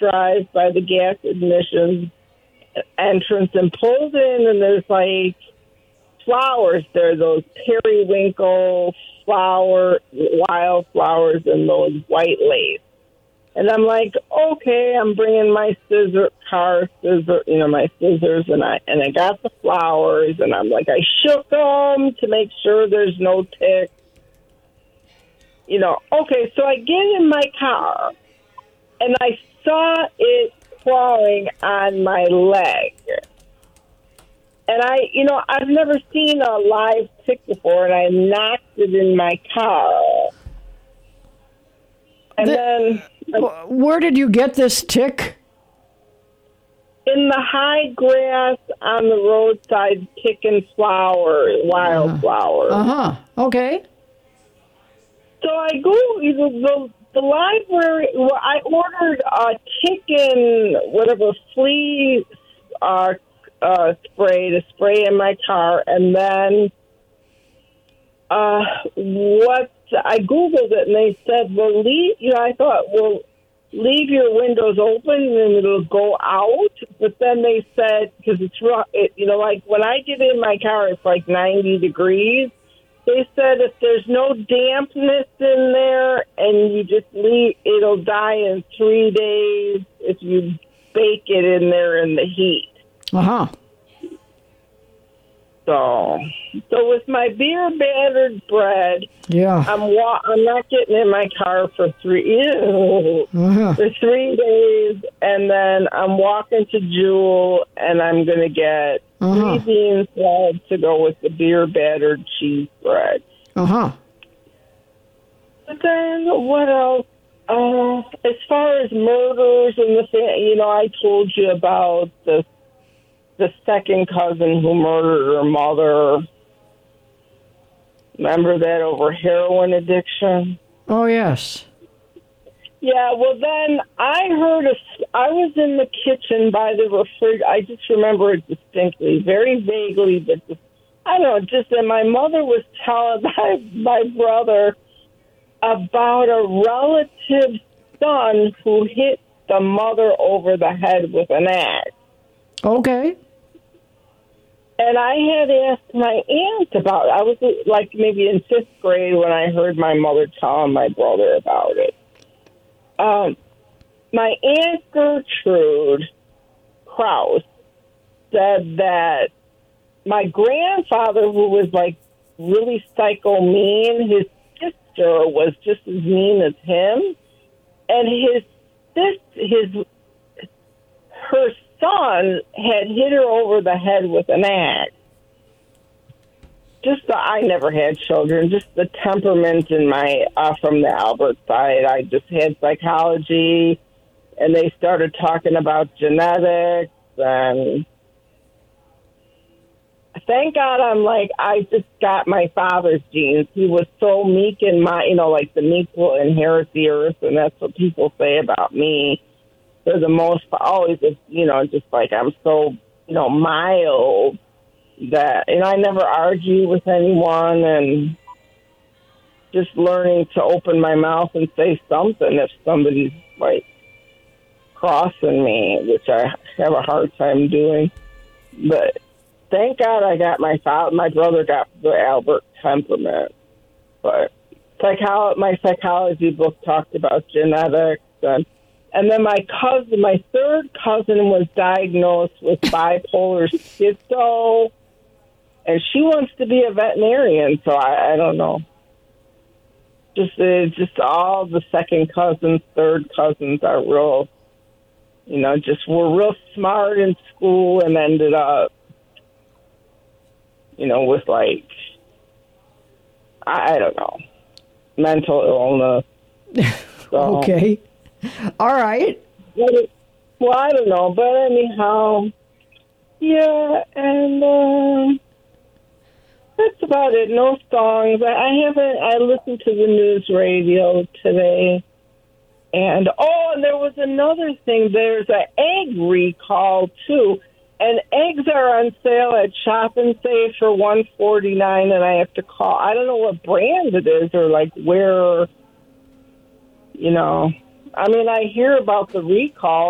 drive by the gas admission entrance and pulled in, and there's like flowers there, those periwinkle wildflowers and those white lace. And I'm like, okay, I'm bringing my my scissors, and I got the flowers, and I'm like, I shook them to make sure there's no ticks. Okay, so I get in my car, and I saw it crawling on my leg. And I've never seen a live tick before, and I knocked it in my car. And where did you get this tick? In the high grass on the roadside, picking wildflowers. Okay. So I go the library. Well, I ordered a chicken, whatever, flea spray to spray in my car, and then I Googled it, and they said, well, I thought, well, leave your windows open and it'll go out. But then they said, because it's like when I get in my car, it's like 90 degrees. They said if there's no dampness in there and you just leave, it'll die in 3 days if you bake it in there in the heat. So with my beer battered bread, I'm not getting in my car for 3 days, and then I'm walking to Jewel, and I'm going to get 3 bean salads to go with the beer battered cheese bread. But then what else? As far as murders and I told you about the second cousin who murdered her mother. Remember that, over heroin addiction? Oh, yes. Yeah, well, then I was in the kitchen by the refrigerator. I just remember it distinctly, very vaguely, but I don't know, just that my mother was telling my brother about a relative's son who hit the mother over the head with an axe. Okay. And I had asked my aunt about it. I was like maybe in 5th grade when I heard my mother telling my brother about it. My Aunt Gertrude Krause said that my grandfather, who was like really psycho mean, his sister was just as mean as him. And her son had hit her over the head with an axe. I never had children, just the temperament in my, from the Albert side. I just had psychology, and they started talking about genetics, and thank God I just got my father's genes. He was so meek and like the meek will inherit the earth, and that's what people say about me. For the most part, always, just like I'm so, mild that, and I never argue with anyone, and just learning to open my mouth and say something if somebody's like crossing me, which I have a hard time doing. But thank God I got my brother got the Albert temperament. But my psychology book talked about genetics, and then my third cousin was diagnosed with bipolar schizo, and she wants to be a veterinarian, so I don't know. Just all the second cousins, third cousins are real, were real smart in school and ended up, with like, I don't know, mental illness. So. Okay. All right. Well, I don't know, but anyhow, yeah, and that's about it. No songs. I listened to the news radio today, and there was another thing. There's an egg recall too, and eggs are on sale at Shop and Save for $1.49, and I have to call. I don't know what brand it is or like where. I hear about the recall.